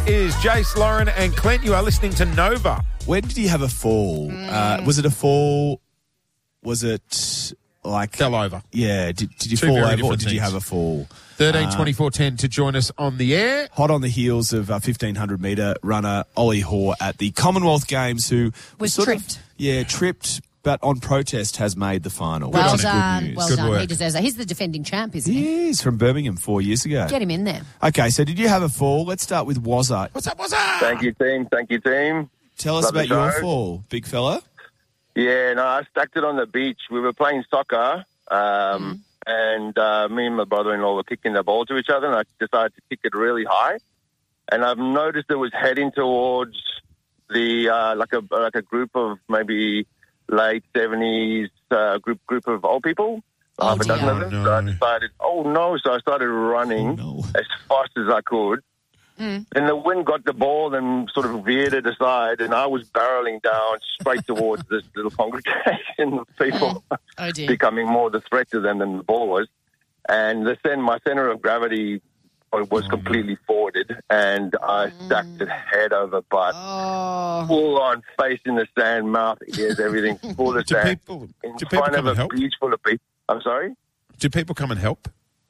is Jace, Lauren and Clint. You are listening to Nova. When did you have a fall? Was it a fall? Was it like... Fell over. Yeah. Did you Two fall very over or different did you things. have a fall? 13 24 10 to join us on the air. Hot on the heels of 1,500-metre runner Ollie Hoare at the Commonwealth Games, who Was sort tripped. Tripped, but on protest has made the final. Well which is done. Good news. Well Good done. work. He deserves that. He's the defending champ, isn't he? He is from Birmingham 4 years ago. Get him in there. Okay, so did you have a fall? Let's start with Wazza. What's up? What's up? Thank you, team. Tell us Love the about your show. fall, big fella. Yeah, no, I stacked it on the beach. We were playing soccer, and me and my brother-in-law were kicking the ball to each other, and I decided to kick it really high. And I've noticed it was heading towards the like a group of maybe late 70s group of old people, half a dozen of them. no. So I decided, so I started running as fast as I could. And the wind got the ball and sort of veered it aside, and I was barreling down straight towards this little congregation of people, Oh, dear. becoming more the threat to them than the ball was. And my center of gravity was completely forwarded, and I stacked it head over butt, full on, face in the sand, mouth, ears, everything full of Do sand. people in come front of and a help? beach full of people. I'm sorry? Do people come and help?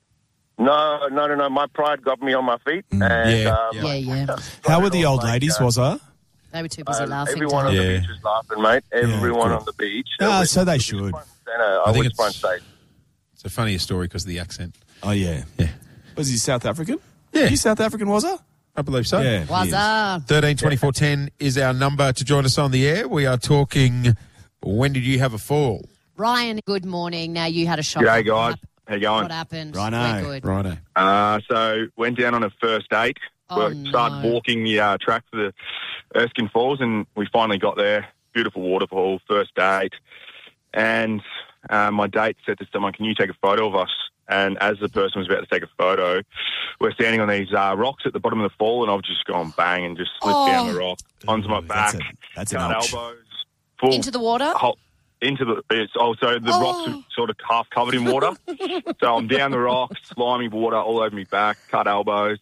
No. My pride got me on my feet. And, Yeah. How were the old ladies, Wazza? They were too busy laughing. Everyone on the Yeah. beach was laughing, mate. Everyone good. on the beach. So they should. I think was it's- front stage. It's a funnier story because of the accent. Oh, yeah. Yeah. Was he South African? Yeah. You South African, Wazza? I believe so. Yeah. What's he is. up? 13 24 10 is our number to join us on the air. We are talking, when did you have a fall? Ryan, good morning. Now you had a shock. G'day, guys. How you going? What happened? Rhino. We're good. Righto. So went down on a first date. Oh, Started no. walking the track for the Erskine Falls, and we finally got there. Beautiful waterfall, first date. And my date said to someone, "Can you take a photo of us?" And as the person was about to take a photo, we're standing on these rocks at the bottom of the fall, and I've just gone bang and just slipped down the rock onto my back. That's an cut ouch. elbows. Full, Into the water? into the it's also the rocks are sort of half covered in water. So I'm down the rocks, slimy water all over my back, cut elbows.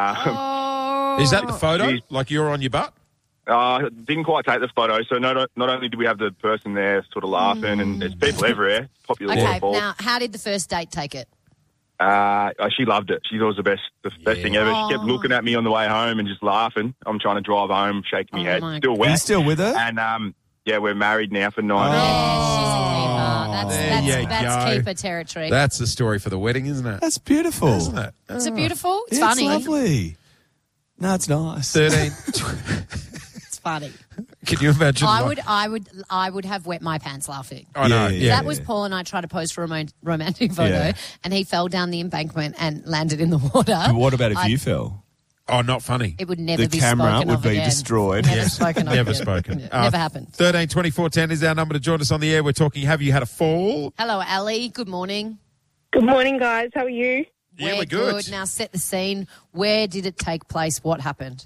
Is that the photo? Geez. Like you're on your butt? Didn't quite take the photo, so not only did we have the person there sort of laughing, and there's people everywhere, popular Okay, waterfall. now how did the first date take it? She loved it. She thought it was the best thing ever. She kept looking at me on the way home and just laughing. I'm trying to drive home, shaking my head. my Still Are you wet. still with her? And we're married now for 9 years. Yeah, she's a keeper. There you That's go. keeper territory. That's the story for the wedding, isn't it? That's beautiful. Isn't it? Is it beautiful? It's Yeah, funny. It's lovely. No, it's nice. 13. It's funny. Can you imagine? I would have wet my pants laughing. I know. Yeah. That was Paul and I tried to pose for a romantic photo, Yeah. and he fell down the embankment and landed in the water. But what about if you fell? Oh, not funny. It would never The be camera spoken would of be again. destroyed. Never Yes, spoken of never again. spoken. Never happened. 13 24 10 is our number to join us on the air. We're talking, have you had a fall? Hello, Ali. Good morning. Good morning, guys. How are you? Yeah, we're good. Now set the scene. Where did it take place? What happened?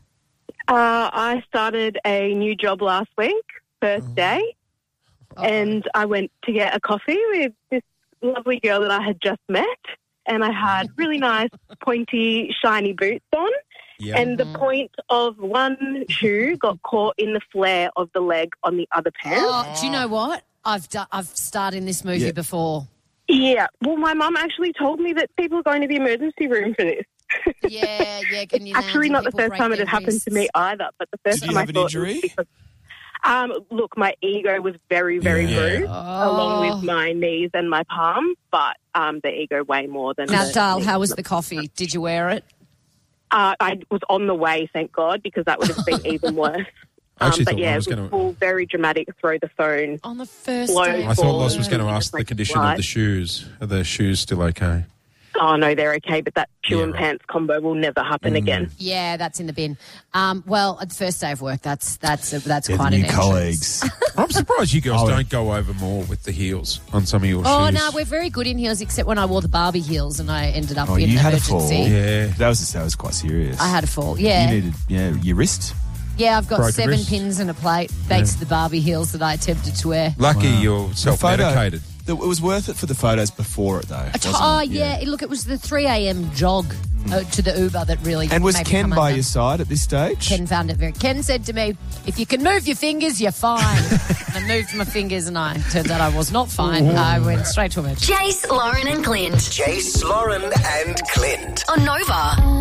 I started a new job last week, first day, and I went to get a coffee with this lovely girl that I had just met, and I had really nice, pointy, shiny boots on, Yeah. and the point of one shoe got caught in the flare of the leg on the other pant. Oh, do you know what? I've starred in this movie Yeah. before. Yeah. Well, my mum actually told me that people are going to the emergency room for this. Yeah. Can you land Actually, and not the people first break time it their had happened to me wrists? either, but the first Did you time have I an thought injury? it was because, look, my ego was very, very Yeah. bruised, along with my knees and my palm, but the ego way more than Now, the Dale, knees. how was the coffee? Did you wear it? I was on the way, thank God, because that would have been even worse. I actually But thought yeah, I was it was going to. all very dramatic. Throw the phone. On the first Blow day? I thought Loz was forward. going to ask Just the like condition of right. the shoes. Are the shoes still okay? Oh no, they're okay, but that shoe Yeah, and right. pants combo will never happen again. Yeah, that's in the bin. Well, at the first day of work, that's Yeah, quite the an new entrance. colleagues. I'm surprised you girls Oh, don't go over more with the heels on some of your Oh, shoes. no, we're very good in heels, except when I wore the Barbie heels and I ended up Oh, in you had a emergency. fall. Yeah. That was quite serious. I had a fall, yeah. You needed, your wrist. Yeah, I've got Broken 7 wrist. pins and a plate thanks to the Barbie heels that I attempted to wear. Lucky Wow. you're self-medicated. It was worth it for the photos before it, though. Wasn't Oh, it? yeah. Look, it was the 3 a.m. jog to the Uber that really And was made me Ken come by undone. your side at this stage? Ken found it very... Ken said to me, if you can move your fingers, you're fine. And I moved my fingers and turns out I was not fine. I went straight to emergency. Jace, Lauren and Clint. Jace, Lauren and Clint. On Nova.